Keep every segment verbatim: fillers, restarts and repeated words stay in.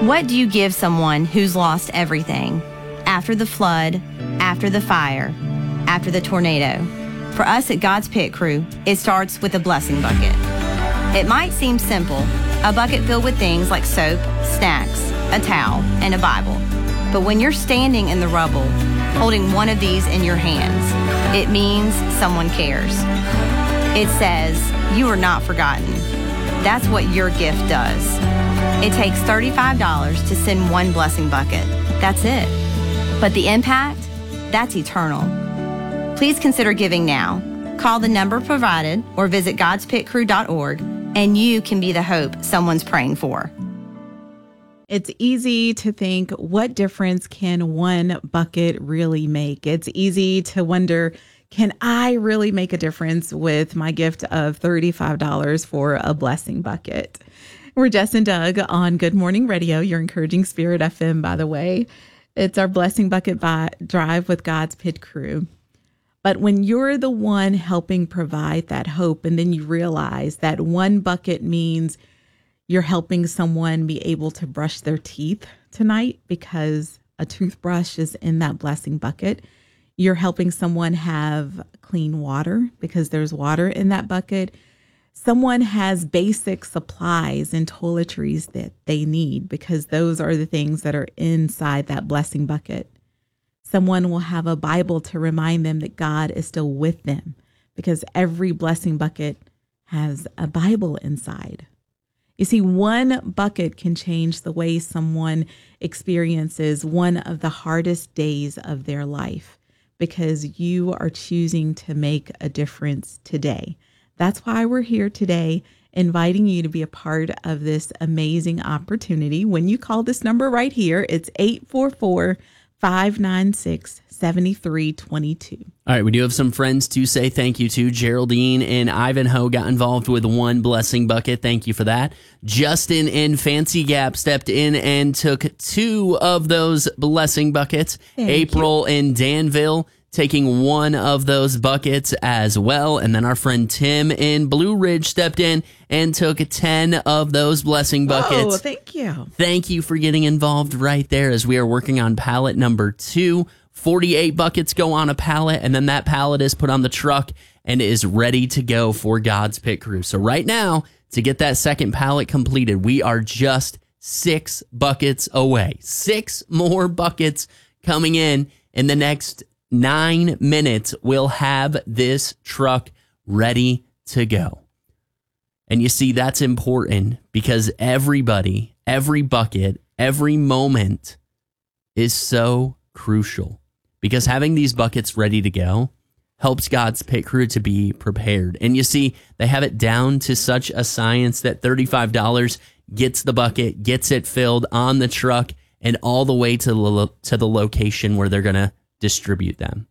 What do you give someone who's lost everything? After the flood, after the fire, after the tornado. For us at God's Pit Crew, it starts with a blessing bucket. It might seem simple, a bucket filled with things like soap, snacks, a towel, and a Bible. But when you're standing in the rubble, holding one of these in your hands, it means someone cares. It says, you are not forgotten. That's what your gift does. It takes thirty-five dollars to send one blessing bucket. That's it. But the impact, that's eternal. Please consider giving now. Call the number provided or visit gods pit crew dot org, and you can be the hope someone's praying for. It's easy to think, what difference can one bucket really make? It's easy to wonder, can I really make a difference with my gift of thirty-five dollars for a blessing bucket? We're Jess and Doug on Good Morning Radio, your encouraging spirit F M, by the way. It's our Blessing Bucket by Drive with God's Pit Crew. But when you're the one helping provide that hope, and then you realize that one bucket means you're helping someone be able to brush their teeth tonight because a toothbrush is in that blessing bucket. You're helping someone have clean water because there's water in that bucket. Someone has basic supplies and toiletries that they need because those are the things that are inside that blessing bucket. Someone will have a Bible to remind them that God is still with them because every blessing bucket has a Bible inside. You see, one bucket can change the way someone experiences one of the hardest days of their life because you are choosing to make a difference today. That's why we're here today, inviting you to be a part of this amazing opportunity. When you call this number right here, it's eight four four, five nine six, seven three two two. All right, we do have some friends to say thank you to. Geraldine and Ivanhoe got involved with one blessing bucket. Thank you for that. Justin in Fancy Gap stepped in and took two of those blessing buckets. Thank April you. in Danville taking one of those buckets as well. And then our friend Tim in Blue Ridge stepped in and took ten of those blessing buckets. Oh, thank you. Thank you for getting involved right there as we are working on pallet number two. forty-eight buckets go on a pallet, and then that pallet is put on the truck and is ready to go for God's Pit Crew. So right now, to get that second pallet completed, we are just six buckets away. Six more buckets coming in in the next nine minutes. We'll have this truck ready to go. And you see, that's important because everybody, every bucket, every moment is so crucial. Because having these buckets ready to go helps God's Pit Crew to be prepared. And you see, they have it down to such a science that thirty-five dollars gets the bucket, gets it filled on the truck, and all the way to the, lo- to the location where they're going to distribute them.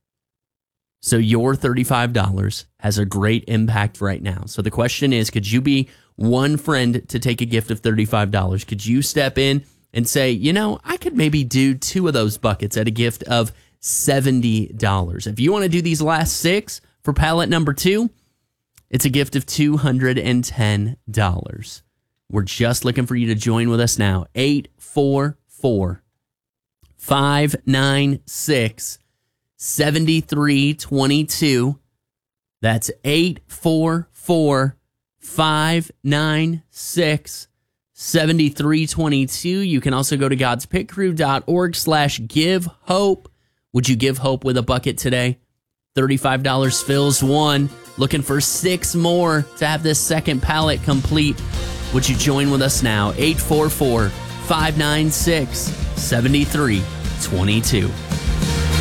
So your thirty-five dollars has a great impact right now. So the question is, could you be one friend to take a gift of thirty-five dollars? Could you step in and say, you know, I could maybe do two of those buckets at a gift of seventy dollars. If you want to do these last six for pallet number two, it's a gift of two hundred ten dollars. We're just looking for you to join with us now. eight four four, five nine six, seven three two two. That's eight four four, five nine six, seven three two two. You can also go to gods pit crew dot org slash give hope. Would you give hope with a bucket today? thirty-five dollars fills one. Looking for six more to have this second pallet complete. Would you join with us now? eight four four, five nine six, seven three two two.